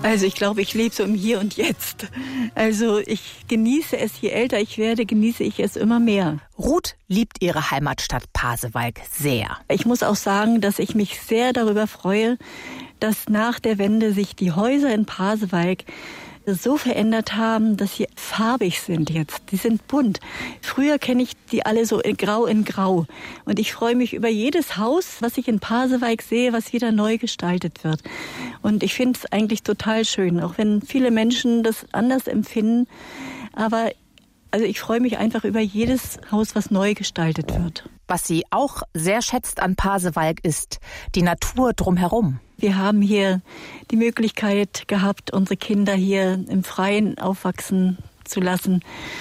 Also ich glaube, ich lebe so im Hier und Jetzt. Also ich genieße es, je älter ich werde, genieße ich es immer mehr. Ruth liebt ihre Heimatstadt Pasewalk sehr. Ich muss auch sagen, dass ich mich sehr darüber freue, dass nach der Wende sich die Häuser in Pasewalk so verändert haben, dass sie farbig sind jetzt. Die sind bunt. Früher kenne ich die alle so in Grau. Und ich freue mich über jedes Haus, was ich in Pasewalk sehe, was wieder neu gestaltet wird. Und ich finde es eigentlich total schön, auch wenn viele Menschen das anders empfinden. Aber also ich freue mich einfach über jedes Haus, was neu gestaltet wird. Was sie auch sehr schätzt an Pasewalk ist die Natur drumherum. Wir haben hier die Möglichkeit gehabt, unsere Kinder hier im Freien aufwachsen zu lassen.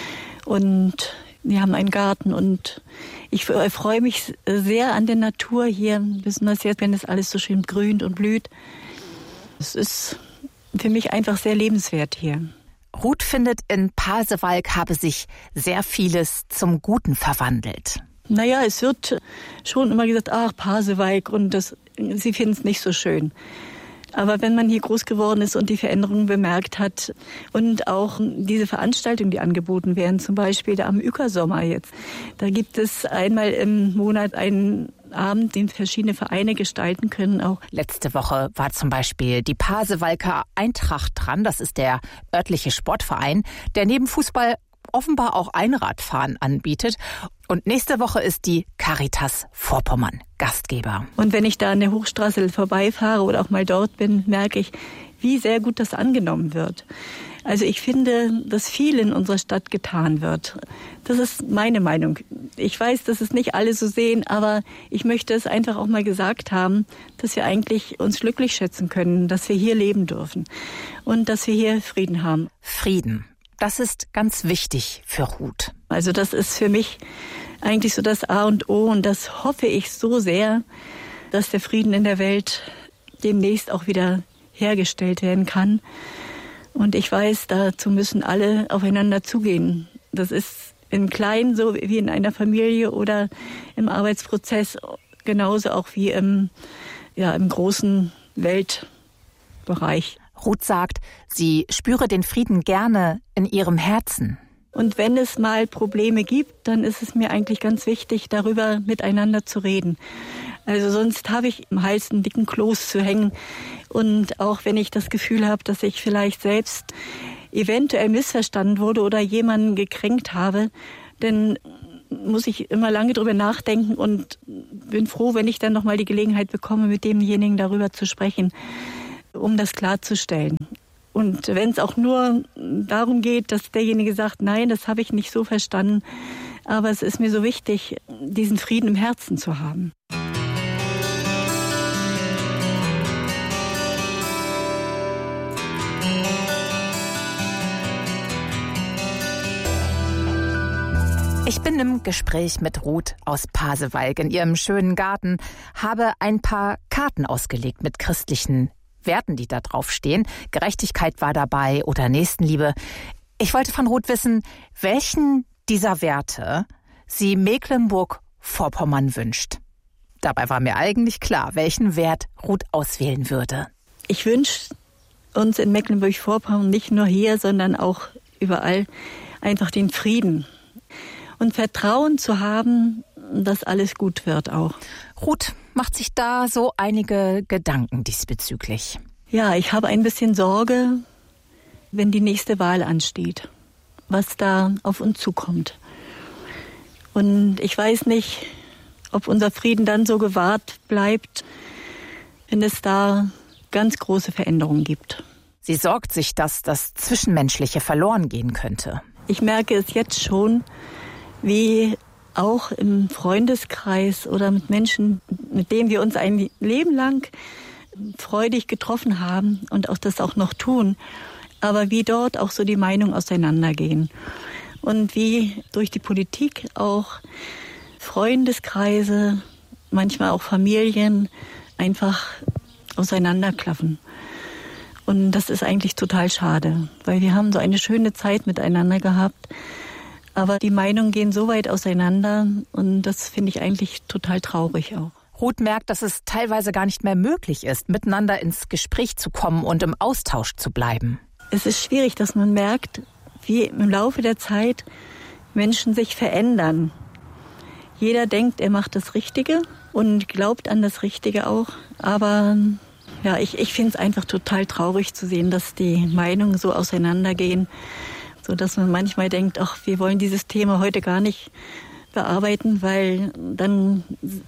Und wir haben einen Garten und ich freue mich sehr an der Natur hier, besonders jetzt, wenn es alles so schön grünt und blüht. Es ist für mich einfach sehr lebenswert hier. Ruth findet, in Pasewalk habe sich sehr vieles zum Guten verwandelt. Naja, es wird schon immer gesagt, ach, Pasewalk, und sie finden es nicht so schön. Aber wenn man hier groß geworden ist und die Veränderungen bemerkt hat und auch diese Veranstaltungen, die angeboten werden, zum Beispiel am Üker-Sommer jetzt, da gibt es einmal im Monat einen Abend, den verschiedene Vereine gestalten können auch. Letzte Woche war zum Beispiel die Pasewalker Eintracht dran. Das ist der örtliche Sportverein, der neben Fußball offenbar auch Einradfahren anbietet. Und nächste Woche ist die Caritas Vorpommern Gastgeber. Und wenn ich da an der Hochstraße vorbeifahre oder auch mal dort bin, merke ich, wie sehr gut das angenommen wird. Also ich finde, dass viel in unserer Stadt getan wird. Das ist meine Meinung. Ich weiß, dass es nicht alle so sehen, aber ich möchte es einfach auch mal gesagt haben, dass wir eigentlich uns glücklich schätzen können, dass wir hier leben dürfen und dass wir hier Frieden haben. Frieden. Das ist ganz wichtig für Ruth. Also das ist für mich eigentlich so das A und O und das hoffe ich so sehr, dass der Frieden in der Welt demnächst auch wieder hergestellt werden kann. Und ich weiß, dazu müssen alle aufeinander zugehen. Das ist im Kleinen so wie in einer Familie oder im Arbeitsprozess, genauso auch wie im großen Weltbereich. Ruth sagt, sie spüre den Frieden gerne in ihrem Herzen. Und wenn es mal Probleme gibt, dann ist es mir eigentlich ganz wichtig, darüber miteinander zu reden. Also sonst habe ich im Hals einen dicken Kloß zu hängen. Und auch wenn ich das Gefühl habe, dass ich vielleicht selbst eventuell missverstanden wurde oder jemanden gekränkt habe, dann muss ich immer lange drüber nachdenken und bin froh, wenn ich dann nochmal die Gelegenheit bekomme, mit demjenigen darüber zu sprechen, um das klarzustellen. Und wenn es auch nur darum geht, dass derjenige sagt, nein, das habe ich nicht so verstanden, aber es ist mir so wichtig, diesen Frieden im Herzen zu haben. Ich bin im Gespräch mit Ruth aus Pasewalk in ihrem schönen Garten, habe ein paar Karten ausgelegt mit christlichen Werten, die da drauf stehen. Gerechtigkeit war dabei oder Nächstenliebe. Ich wollte von Ruth wissen, welchen dieser Werte sie Mecklenburg-Vorpommern wünscht. Dabei war mir eigentlich klar, welchen Wert Ruth auswählen würde. Ich wünsche uns in Mecklenburg-Vorpommern nicht nur hier, sondern auch überall einfach den Frieden. Und Vertrauen zu haben, dass alles gut wird auch. Ruth macht sich da so einige Gedanken diesbezüglich. Ja, ich habe ein bisschen Sorge, wenn die nächste Wahl ansteht, was da auf uns zukommt. Und ich weiß nicht, ob unser Frieden dann so gewahrt bleibt, wenn es da ganz große Veränderungen gibt. Sie sorgt sich, dass das Zwischenmenschliche verloren gehen könnte. Ich merke es jetzt schon, wie auch im Freundeskreis oder mit Menschen, mit denen wir uns ein Leben lang freudig getroffen haben und auch das auch noch tun, aber wie dort auch so die Meinungen auseinandergehen und wie durch die Politik auch Freundeskreise, manchmal auch Familien einfach auseinanderklaffen. Und das ist eigentlich total schade, weil wir haben so eine schöne Zeit miteinander gehabt. Aber die Meinungen gehen so weit auseinander und das finde ich eigentlich total traurig auch. Ruth merkt, dass es teilweise gar nicht mehr möglich ist, miteinander ins Gespräch zu kommen und im Austausch zu bleiben. Es ist schwierig, dass man merkt, wie im Laufe der Zeit Menschen sich verändern. Jeder denkt, er macht das Richtige und glaubt an das Richtige auch. Aber ja, ich finde es einfach total traurig zu sehen, dass die Meinungen so auseinandergehen, sodass man manchmal denkt, ach, wir wollen dieses Thema heute gar nicht bearbeiten, weil dann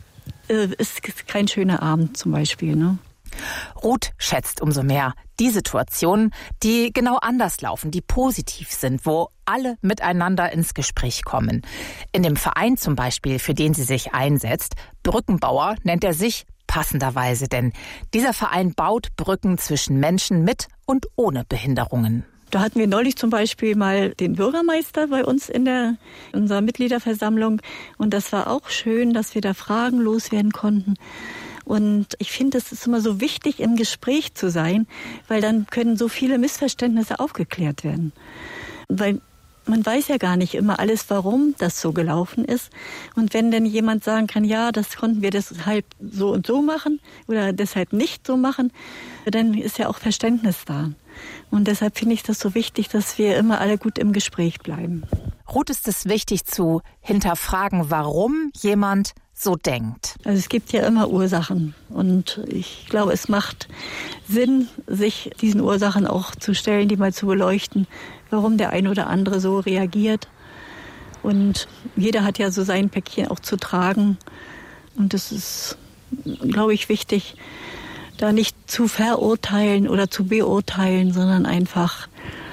ist kein schöner Abend zum Beispiel, ne? Ruth schätzt umso mehr die Situationen, die genau anders laufen, die positiv sind, wo alle miteinander ins Gespräch kommen. In dem Verein zum Beispiel, für den sie sich einsetzt, Brückenbauer nennt er sich passenderweise, denn dieser Verein baut Brücken zwischen Menschen mit und ohne Behinderungen. Da hatten wir neulich zum Beispiel mal den Bürgermeister bei uns in unserer Mitgliederversammlung. Und das war auch schön, dass wir da Fragen loswerden konnten. Und ich finde, es ist immer so wichtig, im Gespräch zu sein, weil dann können so viele Missverständnisse aufgeklärt werden. Weil man weiß ja gar nicht immer alles, warum das so gelaufen ist. Und wenn dann jemand sagen kann, ja, das konnten wir deshalb so und so machen oder deshalb nicht so machen, dann ist ja auch Verständnis da. Und deshalb finde ich das so wichtig, dass wir immer alle gut im Gespräch bleiben. Ruth ist es wichtig zu hinterfragen, warum jemand so denkt. Also es gibt ja immer Ursachen und ich glaube, es macht Sinn, sich diesen Ursachen auch zu stellen, die mal zu beleuchten, warum der eine oder andere so reagiert. Und jeder hat ja so sein Päckchen auch zu tragen. Und es ist, glaube ich, wichtig, da nicht zu verurteilen oder zu beurteilen, sondern einfach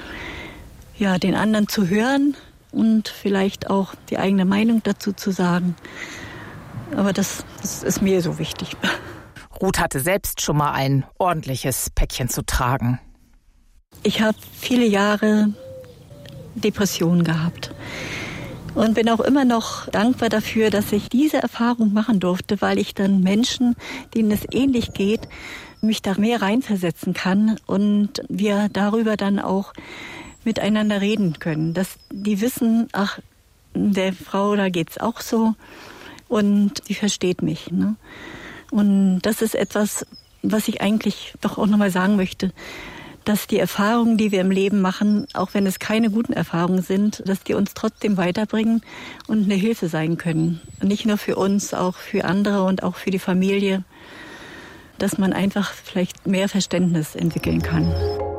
ja, den anderen zu hören und vielleicht auch die eigene Meinung dazu zu sagen. Aber das ist mir so wichtig. Ruth hatte selbst schon mal ein ordentliches Päckchen zu tragen. Ich habe viele Jahre Depressionen gehabt und bin auch immer noch dankbar dafür, dass ich diese Erfahrung machen durfte, weil ich dann Menschen, denen es ähnlich geht, mich da mehr reinversetzen kann und wir darüber dann auch miteinander reden können. Dass die wissen, ach, der Frau, da geht's auch so. Und die versteht mich. Ne? Und das ist etwas, was ich eigentlich doch auch nochmal sagen möchte, dass die Erfahrungen, die wir im Leben machen, auch wenn es keine guten Erfahrungen sind, dass die uns trotzdem weiterbringen und eine Hilfe sein können. Und nicht nur für uns, auch für andere und auch für die Familie, dass man einfach vielleicht mehr Verständnis entwickeln kann.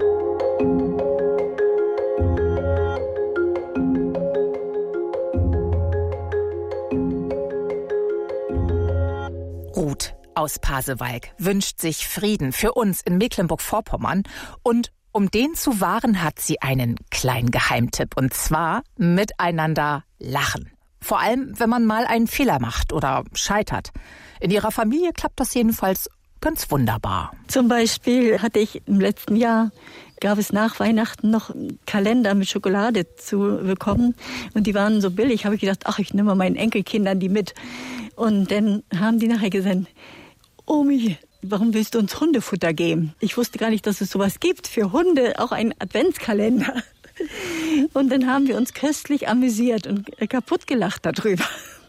Ruth aus Pasewalk wünscht sich Frieden für uns in Mecklenburg-Vorpommern und um den zu wahren, hat sie einen kleinen Geheimtipp und zwar miteinander lachen. Vor allem, wenn man mal einen Fehler macht oder scheitert. In ihrer Familie klappt das jedenfalls ganz wunderbar. Zum Beispiel hatte ich im letzten Jahr, gab es nach Weihnachten noch einen Kalender mit Schokolade zu bekommen. Und die waren so billig, habe ich gedacht, ach, ich nehme mal meinen Enkelkindern die mit. Und dann haben die nachher gesagt, Omi, warum willst du uns Hundefutter geben? Ich wusste gar nicht, dass es sowas gibt für Hunde, auch einen Adventskalender. Und dann haben wir uns köstlich amüsiert und kaputt gelacht darüber.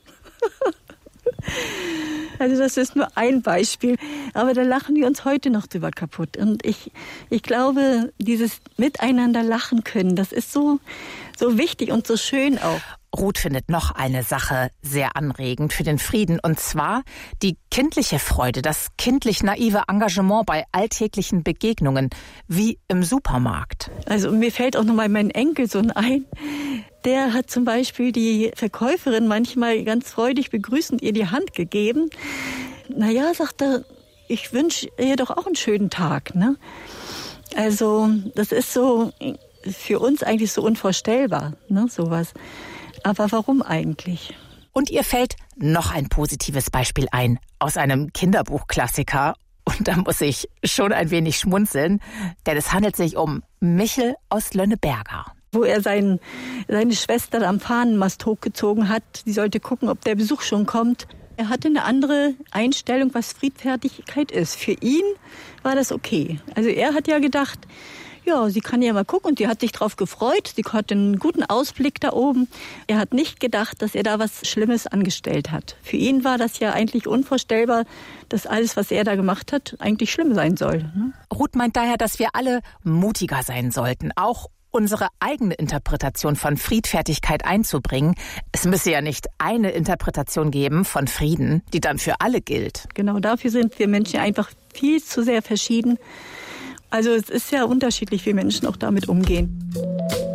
Also das ist nur ein Beispiel. Aber da lachen wir uns heute noch drüber kaputt. Und ich glaube, dieses Miteinander lachen können, das ist so wichtig und so schön auch. Ruth findet noch eine Sache sehr anregend für den Frieden, und zwar die kindliche Freude, das kindlich naive Engagement bei alltäglichen Begegnungen, wie im Supermarkt. Also mir fällt auch nochmal mein Enkelsohn ein. Der hat zum Beispiel die Verkäuferin manchmal ganz freudig begrüßend ihr die Hand gegeben. Naja, sagt er, ich wünsche ihr doch auch einen schönen Tag, ne? Also das ist so für uns eigentlich so unvorstellbar, ne, sowas. Aber warum eigentlich? Und ihr fällt noch ein positives Beispiel ein aus einem Kinderbuchklassiker. Und da muss ich schon ein wenig schmunzeln, denn es handelt sich um Michel aus Lönneberger. Wo er seine Schwester am Fahnenmast hochgezogen hat. Die sollte gucken, ob der Besuch schon kommt. Er hatte eine andere Einstellung, was Friedfertigkeit ist. Für ihn war das okay. Also er hat ja gedacht, Ja, sie kann ja mal gucken und sie hat sich drauf gefreut. Sie hat einen guten Ausblick da oben. Er hat nicht gedacht, dass er da was Schlimmes angestellt hat. Für ihn war das ja eigentlich unvorstellbar, dass alles, was er da gemacht hat, eigentlich schlimm sein soll. Ruth meint daher, dass wir alle mutiger sein sollten, auch unsere eigene Interpretation von Friedfertigkeit einzubringen. Es müsse ja nicht eine Interpretation geben von Frieden, die dann für alle gilt. Genau, dafür sind wir Menschen einfach viel zu sehr verschieden. Also es ist ja unterschiedlich, wie Menschen auch damit umgehen.